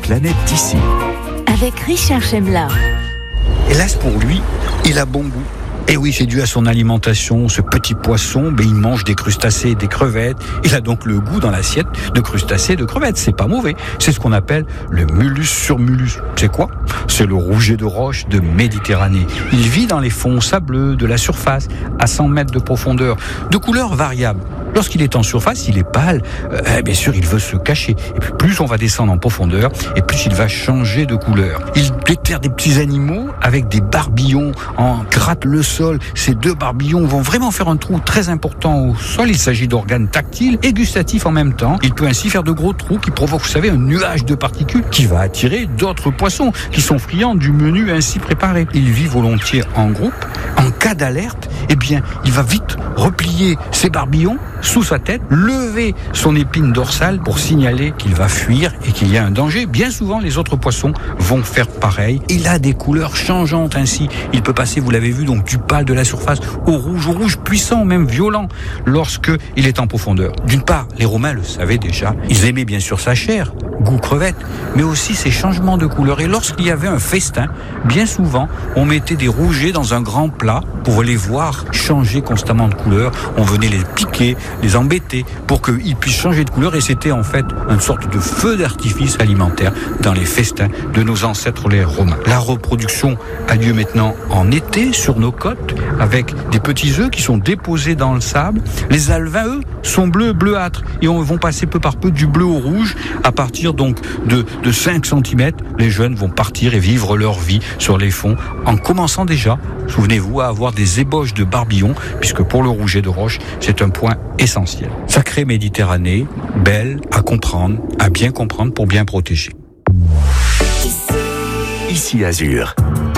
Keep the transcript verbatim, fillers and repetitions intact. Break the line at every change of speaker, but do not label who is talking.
planète d'ici.
Avec Richard Chemla.
Hélas pour lui, il a bon goût. Et oui, c'est dû à son alimentation. Ce petit poisson, ben, il mange des crustacés et des crevettes. Il a donc le goût dans l'assiette de crustacés et de crevettes. C'est pas mauvais. C'est ce qu'on appelle le mulus sur mulus. C'est quoi ? C'est le rouget de roche de Méditerranée. Il vit dans les fonds sableux de la surface, à cent mètres de profondeur, de couleur variable. Lorsqu'il est en surface, il est pâle. Euh, bien sûr, il veut se cacher. Et puis, plus on va descendre en profondeur, et plus il va changer de couleur. Il déterre des petits animaux avec des barbillons, en gratte le sol. Ces deux barbillons vont vraiment faire un trou très important au sol. Il s'agit d'organes tactiles et gustatifs en même temps. Il peut ainsi faire de gros trous qui provoquent, vous savez, un nuage de particules qui va attirer d'autres poissons qui sont friands du menu ainsi préparé. Il vit volontiers en groupe. En cas d'alerte, eh bien, il va vite replier ses barbillons sous sa tête, lever son épine dorsale pour signaler qu'il va fuir et qu'il y a un danger. Bien souvent, les autres poissons vont faire pareil. Il a des couleurs changeantes ainsi. Il peut passer, vous l'avez vu, donc du pâle de la surface au rouge, au rouge puissant, même violent, lorsque il est en profondeur. D'une part, les Romains le savaient déjà. Ils aimaient bien sûr sa chair, goût crevette, mais aussi ses changements de couleur. Et lorsqu'il y avait un festin, bien souvent, on mettait des rougets dans un grand plat pour les voir changer constamment de couleur. On venait les piquer, les embêter pour qu'ils puissent changer de couleur, et c'était en fait une sorte de feu d'artifice alimentaire dans les festins de nos ancêtres les Romains. La reproduction a lieu maintenant en été sur nos côtes avec des petits œufs qui sont déposés dans le sable. Les alevins, eux, sont bleus, bleuâtres, et on vont passer peu par peu du bleu au rouge. À partir donc de, de cinq centimètres, les jeunes vont partir et vivre leur vie sur les fonds en commençant déjà, souvenez-vous, à avoir des ébauches de barbillons, puisque pour le rouget de roche, c'est un point essentiel. Sacrée Méditerranée, belle à comprendre, à bien comprendre pour bien protéger.
Ici Azur.